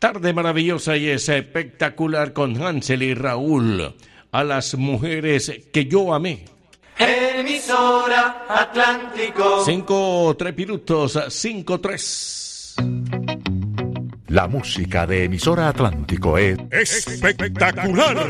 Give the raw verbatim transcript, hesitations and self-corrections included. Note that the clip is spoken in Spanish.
tarde maravillosa y espectacular con Hansel y Raúl. A las mujeres que yo amé. Emisora Atlántico. Cinco, tres minutos, cinco, tres. La música de Emisora Atlántico es espectacular.